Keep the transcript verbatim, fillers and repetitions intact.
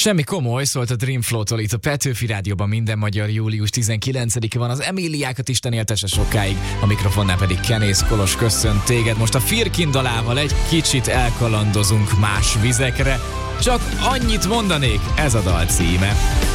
Semmi komoly, szólt a Dream Flow-tól itt a Petőfi Rádióban minden magyar július tizenkilencedike van. Az Emíliákat Isten éltesse sokáig, a mikrofonnál pedig Kenész Kolos köszönt téged. Most a Firkin dalával egy kicsit elkalandozunk más vizekre. Csak annyit mondanék, ez a dal címe.